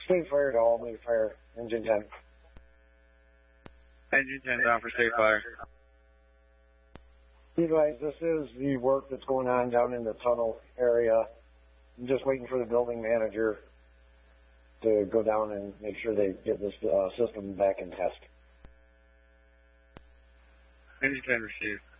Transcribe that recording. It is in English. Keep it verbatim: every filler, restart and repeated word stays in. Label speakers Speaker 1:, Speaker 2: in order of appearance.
Speaker 1: State Fire to Albany Fire, Engine ten.
Speaker 2: Engine ten down for State Fire.
Speaker 1: You guys, this is the work that's going on down in the tunnel area. I'm just waiting for the building manager to go down and make sure they get this uh, system back in test.
Speaker 2: Engine ten received.